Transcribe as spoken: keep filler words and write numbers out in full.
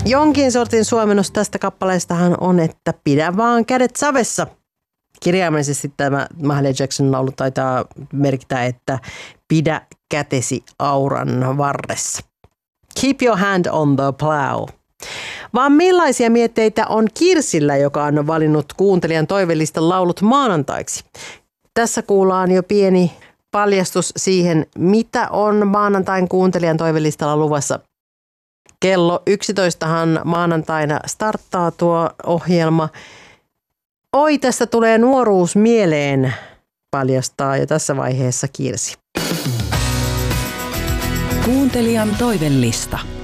Jonkin sortin suomennos tästä kappaleestahan on, että pidä vaan kädet savessa. Kirjaimellisesti tämä Mahalia Jackson laulu taitaa merkitä, että pidä kätesi auran varressa. Keep your hand on the plow. Vaan millaisia mietteitä on Kirsillä, joka on valinnut kuuntelijan toivelistan laulut maanantaiksi? Tässä kuullaan jo pieni paljastus siihen, mitä on maanantain kuuntelijan toivelistalla luvassa. Kello yksitoistahan maanantaina starttaa tuo ohjelma. Oi, tästä tulee nuoruus mieleen, paljastaa jo tässä vaiheessa Kirsi. Kuuntelijan toivelista.